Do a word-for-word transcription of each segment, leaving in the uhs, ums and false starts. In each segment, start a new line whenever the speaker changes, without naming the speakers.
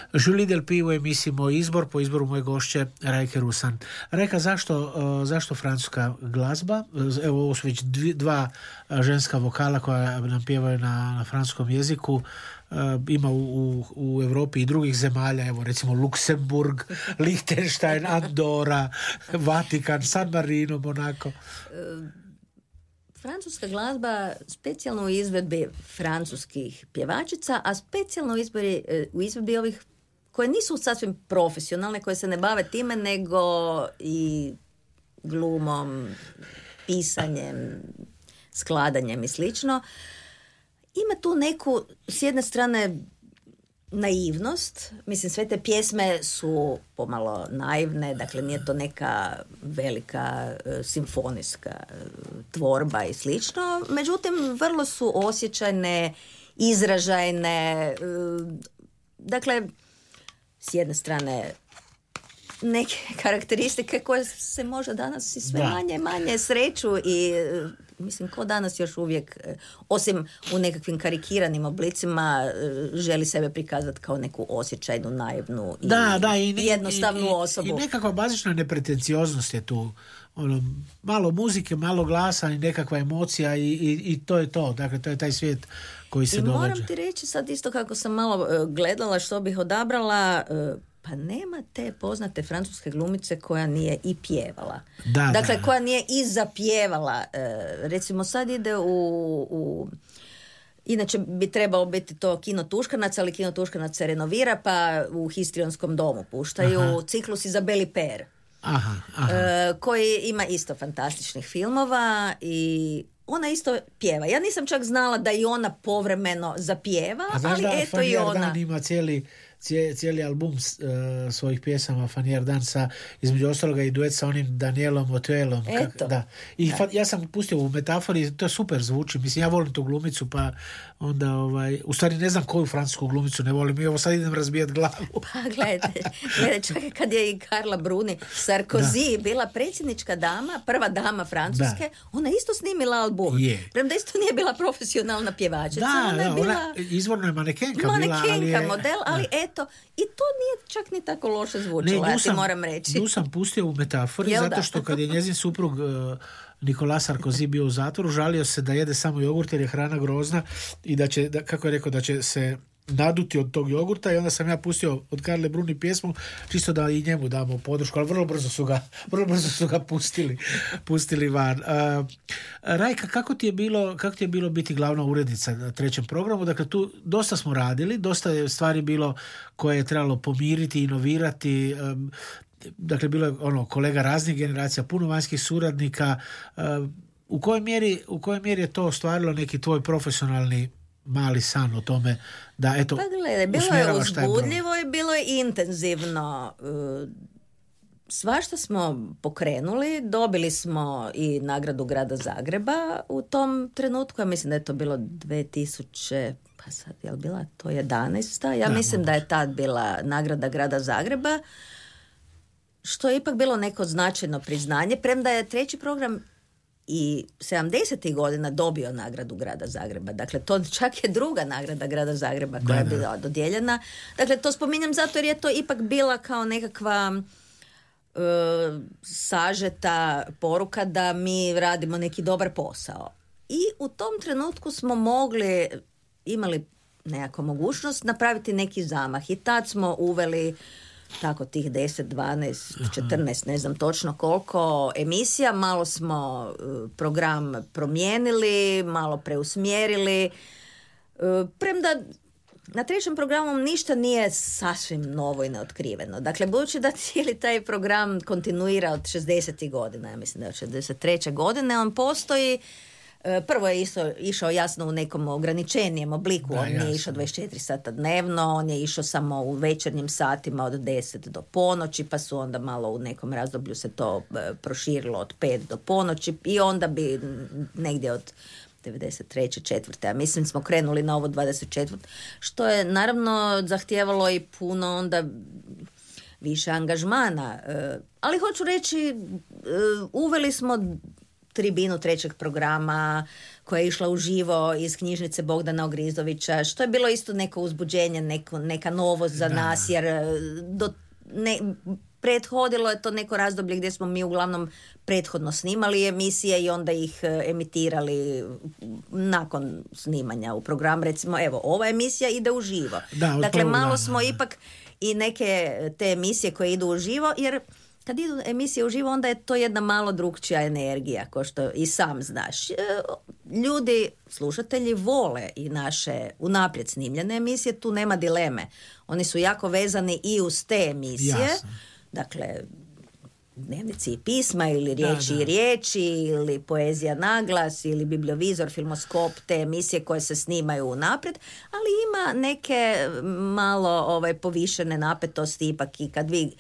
Julie Delpy u emisiji Moj izbor, po izboru moje gošće Rajke Rusan. Rajka, zašto, uh, zašto francuska glazba? Evo, ovo su već dvi, dva ženska vokala koja nam pjevaju na, na francuskom jeziku. Uh, ima u, u, u Europi i drugih zemalja, evo recimo Luksemburg, Liechtenstein, Andora, Vatikan, San Marino, Monako.
Francuska glazba specijalno u izvedbi francuskih pjevačica, a specijalno u izvedbi, u izvedbi ovih koje nisu sasvim profesionalne, koje se ne bave time, nego i glumom, pisanjem, skladanjem i slično. Ima tu neku, s jedne strane, naivnost. Mislim, sve te pjesme su pomalo naivne, dakle nije to neka velika e, simfonijska e, tvorba i slično. Međutim, vrlo su osjećajne, izražajne. E, dakle, s jedne strane neke karakteristike koje se možda danas i sve da. manje manje sreću i mislim ko danas još uvijek osim u nekakvim karikiranim oblicima želi sebe prikazati kao neku osjećajnu, naivnu i,
da, da, i,
jednostavnu
i, i,
osobu.
I nekakva bazična nepretencioznost je tu. Ono, malo muzike, malo glasa i nekakva emocija i, i, i to je to. Dakle, to je taj svijet koji se
I
događa.
Moram ti reći sad isto kako sam malo gledala što bih odabrala, pa nema te poznate francuske glumice koja nije i pjevala.
Da,
dakle,
da.
koja nije i zapjevala. E, recimo sad ide u, u... Inače bi trebalo biti to Kino Tuškanac, ali Kino Tuškanac se renovira, pa u Histrionskom domu puštaju aha. ciklus Izabeli Per.
Aha, aha.
E, koji ima isto fantastičnih filmova i ona isto pjeva. Ja nisam čak znala da i ona povremeno zapjeva, ali
da,
eto
Fanny
i ona.
Ardant ima cijeli cijeli album uh, svojih pjesama Fanny Ardant sa, između ostaloga i duet sa onim Danielom Otuelom.
Eto.
Da. I
da.
Fa, ja sam pustio u Metafori, to super zvuči. Mislim, ja volim tu glumicu, pa onda, ovaj, u stvari ne znam koju francusku glumicu ne volim. I ovo sad idem razbijat glavu.
Pa gledajte, gledaj, čak kad je i Carla Bruni Sarkozy da. bila predsjednička dama, prva dama Francuske, da. ona isto snimila album.
Je.
Premda isto nije bila profesionalna pjevačica.
Da,
ona je
da,
bila
ona izvorno je manekenka.
Manekenka,
bila, ali je,
model, ali da. eto, i to nije čak ni tako loše zvučilo, ja ti moram reći.
Tu sam pustio u Metafori,
Jel
zato
da?
što kad je njezin suprug uh, Nicolas Sarkozy bio u zatvoru, žalio se da jede samo jogurt jer je hrana grozna i da će, da, kako je rekao, da će se naduti od tog jogurta i onda sam ja pustio od Carle Bruni pjesmu čisto da i njemu damo podršku, ali vrlo brzo su ga, vrlo brzo su ga pustili, pustili van. Uh, Rajka, kako ti je bilo, kako ti je bilo biti glavna urednica na trećem programu? Dakle, tu dosta smo radili, dosta je stvari bilo koje je trebalo pomiriti, inovirati. Um, dakle, bilo je ono, kolega raznih generacija, puno vanjskih suradnika. Uh, u kojoj mjeri, u kojoj mjeri je to ostvarilo neki tvoj profesionalni mali san o tome da eto
pa gledaj, bilo je uzbudljivo i bilo je intenzivno. Svašta smo pokrenuli, dobili smo i nagradu Grada Zagreba u tom trenutku, ja mislim da je to bilo dve tisuće, pa sad je li bila to jedanaesta, ja da, mislim moguće. Da je tad bila nagrada Grada Zagreba, što je ipak bilo neko značajno priznanje, premda je treći program i sedamdesetih godina dobio nagradu Grada Zagreba. Dakle, to čak je druga nagrada Grada Zagreba koja je bila dodijeljena. Dakle, to spominjem zato jer je to ipak bila kao nekakva uh, sažeta poruka da mi radimo neki dobar posao. I u tom trenutku smo mogli, imali nekakvu mogućnost napraviti neki zamah. I tad smo uveli tako tih deset, dvanaest, četrnaest, ne znam točno koliko emisija, malo smo uh, program promijenili, malo preusmjerili. Uh, premda na trećem programu ništa nije sasvim novo i neotkriveno. Dakle, budući da cijeli taj program kontinuira od šezdesetih godina, ja mislim da je od šezdeset treće godine, on postoji. Prvo je isto, išao jasno u nekom ograničenijem obliku, da, on nije jasno. Išao dvadeset četiri sata dnevno, on je išao samo u večernjim satima od deset do ponoći, pa su onda malo u nekom razdoblju se to e, proširilo od pet do ponoći i onda bi negdje od devedeset treće četvrte a mislim smo krenuli na ovo dvadeset četvrte što je naravno zahtijevalo i puno onda više angažmana, e, ali hoću reći, e, uveli smo tribinu trećeg programa koja je išla uživo iz knjižnice Bogdana Ogrizovića, što je bilo isto neko uzbuđenje, neko, neka novost za da. nas, jer do, ne, prethodilo je to neko razdoblje gdje smo mi uglavnom prethodno snimali emisije i onda ih emitirali nakon snimanja u program. Recimo, evo, ova emisija ide uživo. Da, dakle, malo dana. smo ipak i neke te emisije koje idu uživo, jer kad idu emisije uživo, onda je to jedna malo drukčija energija, ko što i sam znaš. Ljudi, slušatelji, vole i naše unaprijed snimljene emisije, tu nema dileme. Oni su jako vezani i uz te emisije. Jasno. Dakle, dnevnici i pisma ili riječi da, da. i riječi ili poezija naglas ili bibliovizor, filmoskop, te emisije koje se snimaju unaprijed, ali ima neke malo ovaj, povišene napetosti ipak i kad vi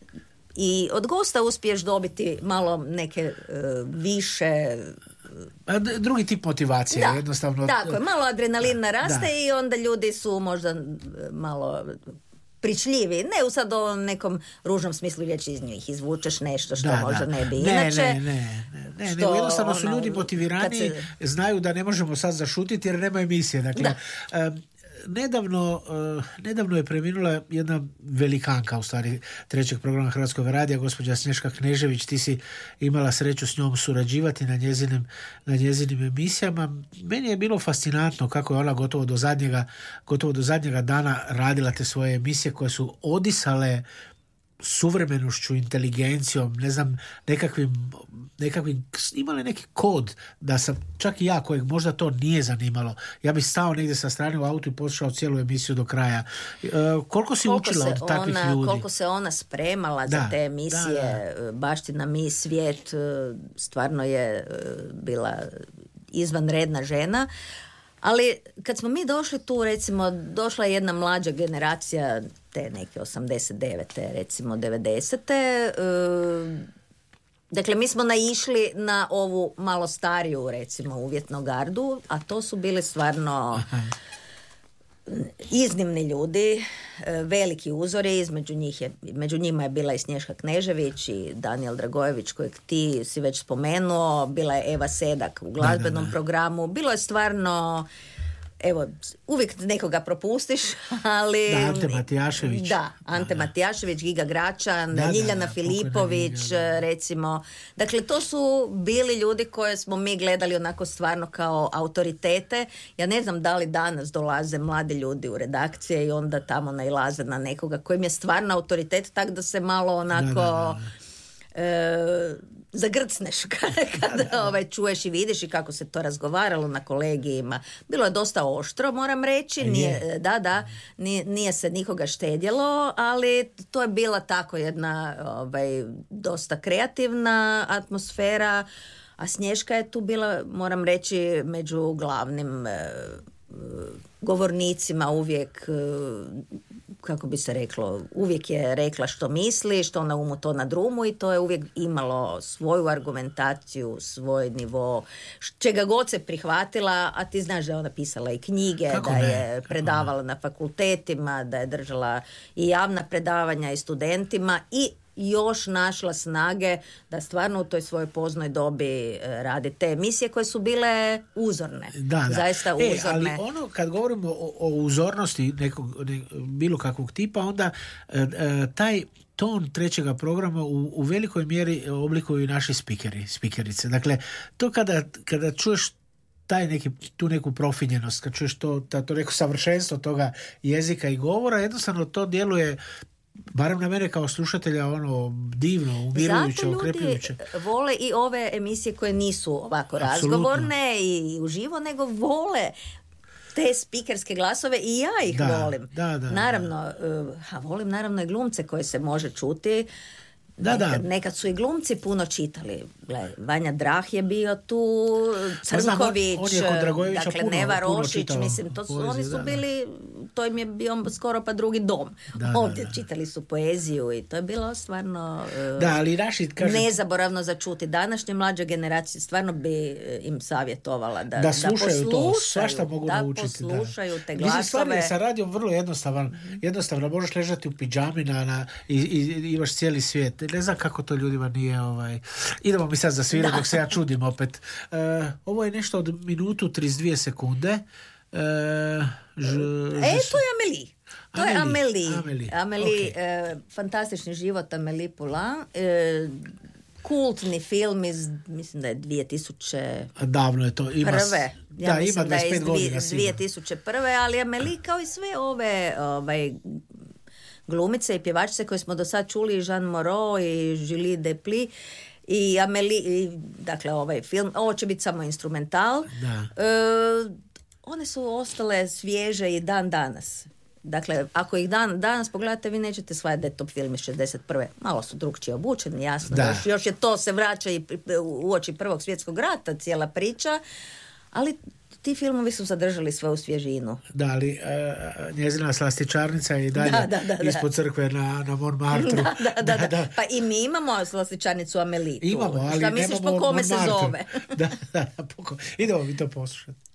i od gosta uspiješ dobiti malo neke uh, više
drugi tip motivacije,
da,
jednostavno.
Tako je, malo adrenalin naraste da. i onda ljudi su možda malo pričljivi, ne u sad o nekom ružnom smislu riječi, iz njih izvučeš nešto što da, možda da. ne bi inače.
Ne, ne, ne, ne, ne, što, nego jednostavno su ono, ljudi motivirani, se... znaju da ne možemo sad zašutiti jer nema emisije. Dakle, um, Nedavno, uh, nedavno je preminula jedna velikanka u stvari trećeg programa Hrvatskog radija, gospođa Snježka Knežević. Ti si imala sreću s njom surađivati na njezinim, na njezinim emisijama. Meni je bilo fascinantno kako je ona gotovo do zadnjega, gotovo do zadnjega dana radila te svoje emisije koje su odisale suvremenošću, inteligencijom, ne znam, nekakvim, nekakvim, imali neki kod da sam, čak i ja kojeg možda to nije zanimalo, ja bih stao negdje sa strane u autu i poslušao cijelu emisiju do kraja. E, koliko si koliko učila od takvih
ona,
ljudi?
Koliko se ona spremala da, za te emisije, da, da. Baština mi svijet, stvarno je bila izvanredna žena. Ali kad smo mi došli tu, recimo, došla je jedna mlađa generacija, te neke osamdeset devete, recimo devedesete. Dakle, mi smo naišli na ovu malo stariju, recimo, uvjetno gardu, a to su bili stvarno iznimni ljudi, veliki uzori, između njih je, među njima je bila i Snježka Knežević i Danijel Dragojević, kojeg ti si već spomenuo, bila je Eva Sedak u glazbenom da, da, da. programu, bilo je stvarno, evo, uvijek nekoga propustiš, ali...
Da, Ante Matijašević.
Da, Ante da, da. Matijašević, Giga Gračan, da, Ljiljana da, da, Filipović, da. recimo. Dakle, to su bili ljudi koje smo mi gledali onako stvarno kao autoritete. Ja ne znam da li danas dolaze mladi ljudi u redakcije i onda tamo nailaze na nekoga kojim je stvarno autoritet, tak da se malo onako... Da, da, da. E, zagrcneš kada ovaj, čuješ i vidiš i kako se to razgovaralo na kolegijima. Bilo je dosta oštro, moram reći, nije, da, da, nije, nije se nikoga štedjelo, ali to je bila tako jedna ovaj, dosta kreativna atmosfera, a Snježka je tu bila, moram reći, među glavnim eh, govornicima uvijek, kako bi se reklo, uvijek je rekla što misli, što na umu to na drumu i to je uvijek imalo svoju argumentaciju, svoj nivo, čega god se prihvatila, a ti znaš da je ona pisala i knjige, kako da ne? je kako predavala ne? na fakultetima, da je držala i javna predavanja i studentima i još našla snage da stvarno u toj svojoj poznoj dobi radi te emisije koje su bile uzorne. Da, da. Zaista e, uzorne.
Ali ono, kad govorimo o, o uzornosti nekog, ne, bilo kakvog tipa, onda e, e, taj ton trećega programa u, u velikoj mjeri oblikuju naši spikeri, spikerice. Dakle, to kada, kada čuješ taj neki, tu neku profinjenost, kad čuješ to, to neko savršenstvo toga jezika i govora, jednostavno to djeluje, barem na mene kao slušatelja, ono divno, umirujuće, okrepljujuće.
Zato ljudi vole i ove emisije koje nisu ovako Absolutno. razgovorne i uživo, nego vole te spikerske glasove i ja ih da, volim. Da, da, naravno, da. Uh, volim naravno i glumce koje se može čuti. Da, nekad, da. nekad su i glumci puno čitali. Gle, Vanja Drah je bio tu, Crnković, dakle puno, Neva Rošić, puno mislim, to su, poeziju, oni su da, bili, to im je bio skoro pa drugi dom. Da, Ovdje da, da. čitali su poeziju i to je bilo stvarno
da, ali naši, kažem,
nezaboravno za čuti. Današnje mlađe generacije stvarno bi im savjetovala da,
da slušaju
da
to, svašta mogu
da
naučiti.
poslušaju
da.
te glasove.
Mislim, stvar je sa radijom vrlo jednostavan, jednostavno možeš ležati u pidžami na, na, i, i, i imaš cijeli svijet. gledati. Ne znam kako to ljudima nije. Ovaj... Idemo mi sad za sviru dok se ja čudim opet. Uh, ovo je nešto od minutu trideset dvije sekunde. Uh, ž,
e, to je Amélie. To
Amélie.
je Amélie.
Amélie,
Amélie
okay.
uh, fantastični život Amélie Poulain. Uh, kultni film iz, mislim da je dvije tisuće
Davno je to. Ima,
prve. Ja
da, ima
da je iz
godina.
dvije tisuće prve. Ali Amélie kao i sve ove ovaj, glumice i pjevačice koje smo do sad čuli, Jeanne Moreau i Julie Desplis i Amélie, i, dakle ovaj film, ovo će biti samo instrumental.
Da.
E, one su ostale svježe i dan danas. Dakle, ako ih dan danas pogledate, vi nećete shvatiti da je to film iz šezdeset prve. Malo su drugčije obučeni, jasno.
Da.
Još, još je to se vraća i u oči Prvog svjetskog rata, cijela priča, ali ti filmovi su zadržali svoju svježinu.
Da, ali uh, njezina slastičarnica je i dalje
da, da, da,
ispod
da.
crkve na, na Montmartru.
Da, da, da, da.
da.
Pa i mi imamo slastičarnicu Amélie.
Imamo, ali
šta misliš
nemamo
po kome se
Montmartre.
zove?
da, da, da, po ko... Idemo mi to poslušati.